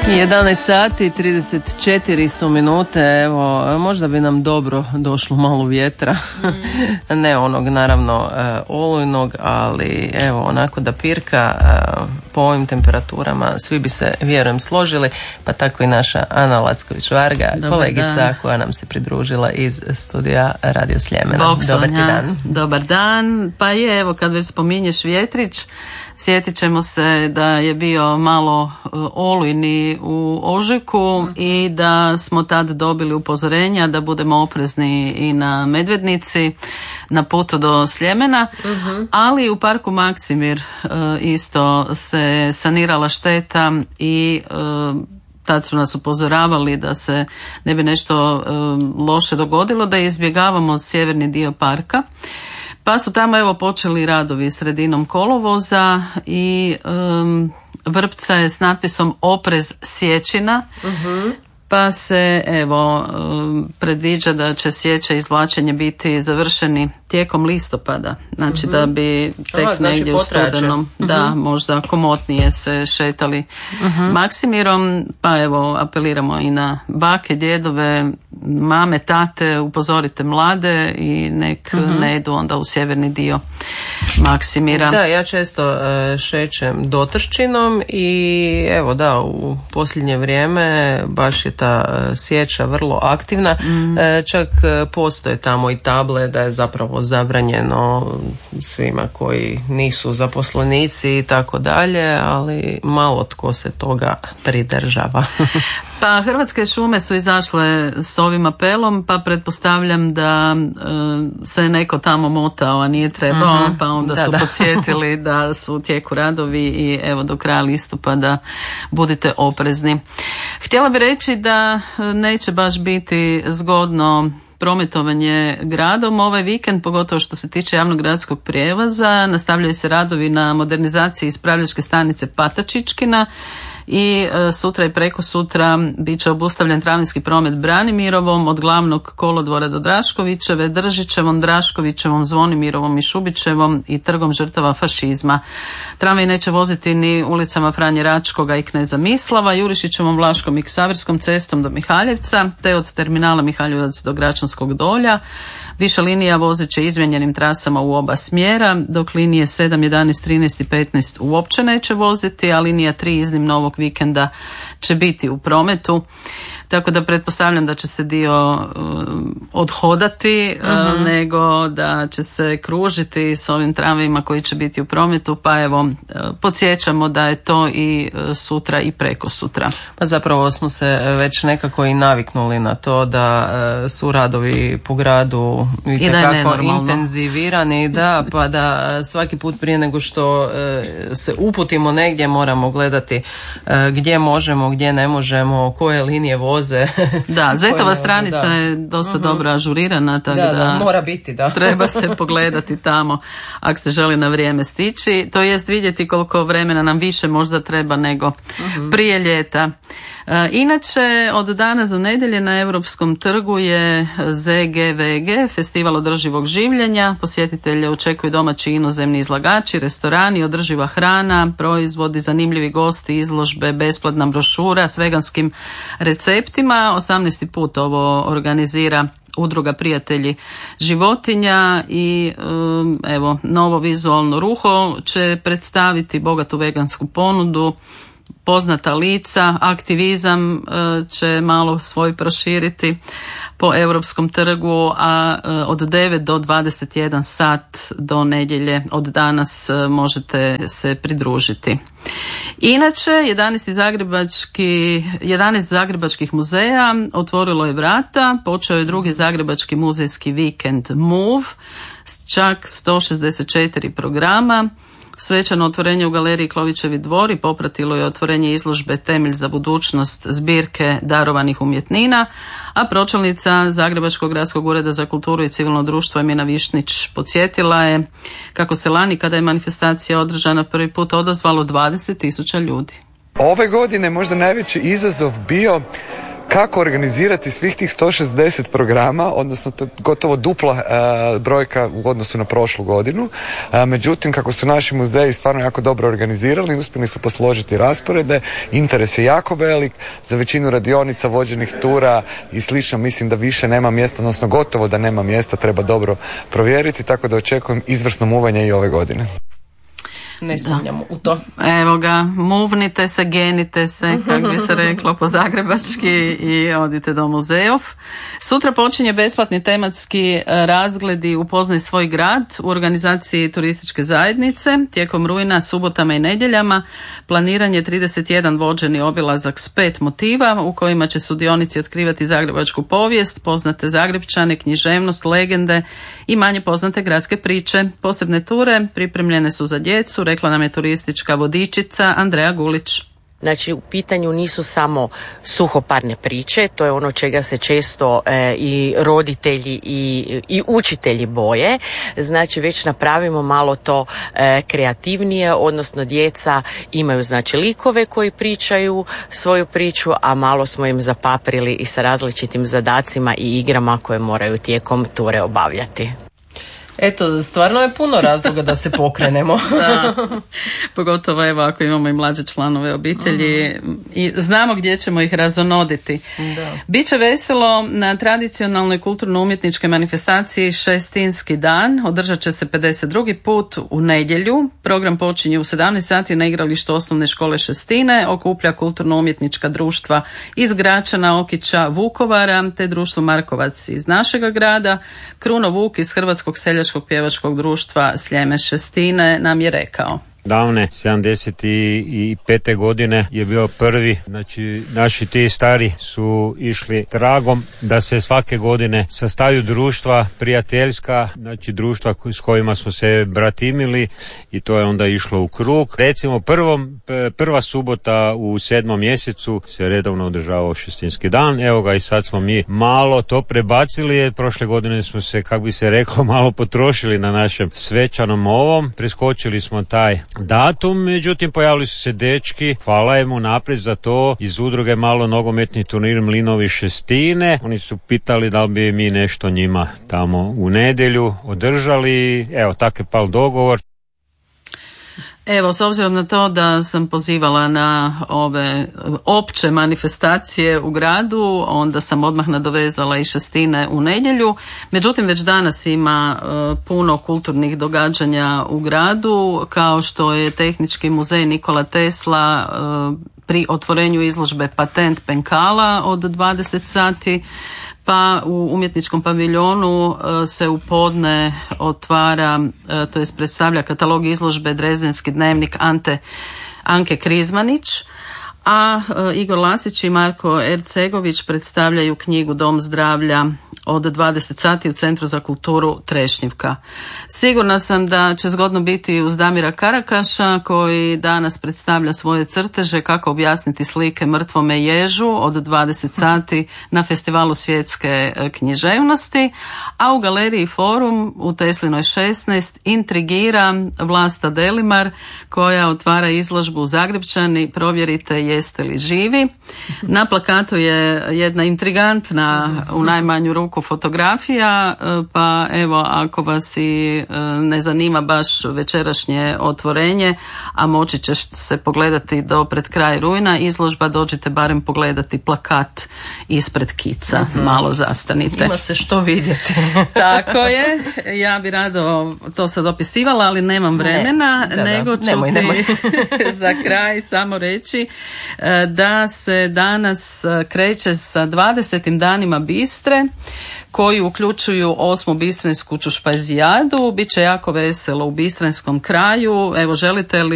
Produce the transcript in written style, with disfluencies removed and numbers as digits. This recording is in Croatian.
11 sati 34 su minute, evo, možda bi nam dobro došlo malo vjetra, ne onog naravno olujnog, ali evo onako da pirka po ovim temperaturama, svi bi se vjerujem složili, pa tako i naša Ana Lacković-Varga, kolegica dan, koja nam se pridružila iz studija Radio Sljemena. Dobar ti dan. Dobar dan, pa je evo kad već spominješ vjetrić, sjetit ćemo se da je bio malo olujni u ožujku i da smo tad dobili upozorenja da budemo oprezni i na Medvednici na putu do Sljemena, ali u parku Maksimir isto se sanirala šteta i tad su nas upozoravali da se ne bi nešto loše dogodilo, da izbjegavamo sjeverni dio parka. Pa su tamo evo počeli radovi sredinom kolovoza i vrpca je s natpisom Oprez sječina, pa se evo predviđa da će sjeća i izvlačenje biti završeni tijekom listopada, znači da bi tek negdje u studenom da možda komotnije se šetali Maksimirom, pa evo apeliramo i na bake, djedove, mame, tate, upozorite mlade i nek ne idu onda u sjeverni dio Maksimira. Da, ja često šećem dotrčinom i evo da, u posljednje vrijeme baš je ta sječa vrlo aktivna, čak postoje tamo i table da je zapravo zabranjeno svima koji nisu zaposlenici i tako dalje, ali malo tko se toga pridržava. Pa Hrvatske šume su izašle s ovim apelom, pa pretpostavljam da se neko tamo motao, a nije trebao, pa onda su podsjetili da su u tijeku radovi i evo do kraja listopada budite oprezni. Htjela bih reći da neće baš biti zgodno prometovanje gradom ovaj vikend, pogotovo što se tiče javnog gradskog prijevoza. Nastavljaju se radovi na modernizaciji ispravljačke stanice Patačićkina i sutra i preko sutra bit će obustavljen tramvajski promet Branimirovom od glavnog kolodvora do Draškovićeve, Držićevom, Draškovićevom, Zvonimirovom i Šubićevom i trgom žrtava fašizma. Tramvaj neće voziti ni ulicama Franje Račkoga i Kneza Mislava, Jurišićevom, Vlaškom i Ksaverskom cestom do Mihaljevca, te od terminala Mihaljevac do Gračanskog dolja. Više linija vozit će izmijenjenim trasama u oba smjera, dok linije 7, 11, 13 i 15 uopće neće voziti, a linija 3 iznimno ovog vikenda će biti u prometu. Tako da pretpostavljam da će se dio odhodati, nego da će se kružiti s ovim tramvajima koji će biti u prometu, pa evo, podsjećamo da je to i sutra i preko sutra. Pa zapravo smo se već nekako i naviknuli na to da su radovi po gradu itekako intenzivirani, da, pa da svaki put prije nego što se uputimo negdje moramo gledati gdje možemo, gdje ne možemo, koje linije voze. Da, Zetova stranica je dosta dobro ažurirana, tako da mora biti, da. Treba se pogledati tamo ako se želi na vrijeme stići, to jest vidjeti koliko vremena nam više možda treba nego prije ljeta. Inače, od danas do nedjelje na Europskom trgu je ZGVG, festival održivog življenja. Posjetitelje očekuju domaći i inozemni izlagači, restorani, održiva hrana, proizvodi, zanimljivi gosti, izložbe, besplatna brošura s veganskim receptima. 18. put ovo organizira Udruga Prijatelji životinja i evo, novo vizualno ruho će predstaviti bogatu vegansku ponudu, poznata lica, aktivizam će malo svoj proširiti po Europskom trgu, a od 9 do 21 sat do nedjelje od danas možete se pridružiti. Inače, 11 zagrebačkih muzeja otvorilo je vrata, počeo je drugi zagrebački muzejski vikend MOVE s čak 164 programa. Svečano otvorenje u galeriji Klovićevi dvori popratilo je otvorenje izložbe Temelj za budućnost zbirke darovanih umjetnina, a pročelnica Zagrebačkog gradskog ureda za kulturu i civilno društvo Emina Višnić podsjetila je kako se lani, kada je manifestacija održana prvi put, odazvalo 20.000 ljudi. Ove godine možda najveći izazov bio kako organizirati svih tih 160 programa, odnosno to gotovo dupla brojka u odnosu na prošlu godinu. Međutim, kako su naši muzeji stvarno jako dobro organizirali, uspjeli su posložiti rasporede, interes je jako velik, za većinu radionica, vođenih tura i slično mislim da više nema mjesta, odnosno gotovo da nema mjesta, treba dobro provjeriti, tako da očekujem izvrsno muvanje i ove godine. Ne sumnjamo u to. Evo ga, muvnite se, genite se, kako bi se reklo po zagrebački, i odite do muzejov. Sutra počinje besplatni tematski razgledi Upoznaj svoj grad u organizaciji turističke zajednice. Tijekom rujna, subotama i nedjeljama planiran je 31 vođeni obilazak s 5 motiva u kojima će sudionici otkrivati zagrebačku povijest, poznate Zagrepčane, književnost, legende i manje poznate gradske priče. Posebne ture pripremljene su za djecu, rekla nam je turistička vodičica Andreja Gulić. Znači, u pitanju nisu samo suhoparne priče, to je ono čega se često i roditelji i učitelji boje. Znači, već napravimo malo to kreativnije, odnosno djeca imaju znači likove koji pričaju svoju priču, a malo smo im zapaprili i sa različitim zadacima i igrama koje moraju tijekom ture obavljati. Eto, stvarno je puno razloga da se pokrenemo. Da. Pogotovo evo ako imamo i mlađe članove obitelji i znamo gdje ćemo ih razonoditi. Da. Biće veselo na tradicionalnoj kulturno-umjetničkoj manifestaciji Šestinski dan. Održat će se 52. put u nedjelju. Program počinje u 17 sati na igralištu osnovne škole Šestine. Okuplja kulturno-umjetnička društva iz Gračana, Okića, Vukovara, te društvo Markovac iz našega grada. Kruno Vuk iz Hrvatskog seljačkog pjevačkog društva Sljeme Šestine nam je rekao. Davne 75. godine je bio prvi, znači naši ti stari su išli tragom da se svake godine sastaju društva prijateljska, znači društva s kojima smo se bratimili i to je onda išlo u krug. Recimo prva subota u 7. mjesecu se redovno održavao Šestinski dan, evo ga i sad smo mi malo to prebacili, prošle godine smo se, kako bi se reklo, malo potrošili na našem svečanom ovom, preskočili smo taj datum, međutim pojavili su se dečki, hvala mu naprijed za to, iz udruge Malo nogometni turnir Mlinovi Šestine. Oni su pitali da li bi mi nešto njima tamo u nedjelju održali, evo tak je pal dogovor. Evo, s obzirom na to da sam pozivala na ove opće manifestacije u gradu, onda sam odmah nadovezala i Šestine u nedjelju. Međutim, već danas ima puno kulturnih događanja u gradu, kao što je Tehnički muzej Nikola Tesla pri otvorenju izložbe Patent Penkala od 20 sati. Pa u umjetničkom paviljonu se u podne otvara, to jest predstavlja katalog izložbe Drezdenski dnevnik Anke Krizmanić, a Igor Lasić i Marko Ercegović predstavljaju knjigu Dom zdravlja od 20 sati u Centru za kulturu Trešnjivka. Sigurna sam da će zgodno biti uz Damira Karakaša koji danas predstavlja svoje crteže kako objasniti slike mrtvome ježu od 20 sati na Festivalu svjetske književnosti, a u galeriji Forum u Teslinoj 16 intrigira Vlasta Delimar koja otvara izložbu Zagrepčani, provjerite jeste li živi. Na plakatu je jedna intrigantna, u najmanju ruku, fotografija, pa evo ako vas i ne zanima baš večerašnje otvorenje, a moći će se pogledati do pred kraj rujna izložba, dođite barem pogledati plakat ispred kica, malo zastanite. Ima se što vidjeti. Tako je, ja bi rado to sad opisivala, ali nemam vremena, nego ću nemoj. Za kraj samo reći da se danas kreće sa 20. danima Bistre koji uključuju 8. bistrensku čušpajzijadu. Biće jako veselo u bistrenskom kraju. Evo, želite li